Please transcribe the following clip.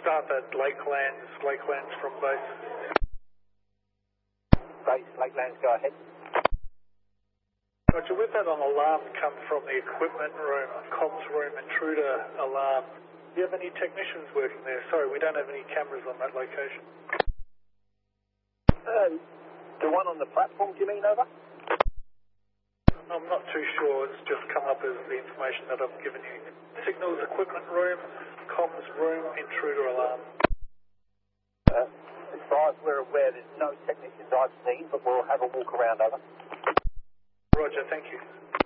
Staff at Lakelands from base. Base, Lakelands, go ahead. Roger, we've had an alarm come from the equipment room, comms room, intruder alarm. Do you have any technicians working there? Sorry, we don't have any cameras on that location. The one on the platform, do you mean, over? I'm not too sure, it's just come up as the information that I've given you. Signals, equipment room, comms room, intruder alarm. As far as we're aware, there's no technicians I've seen, but we'll have a walk around, over. Roger, thank you.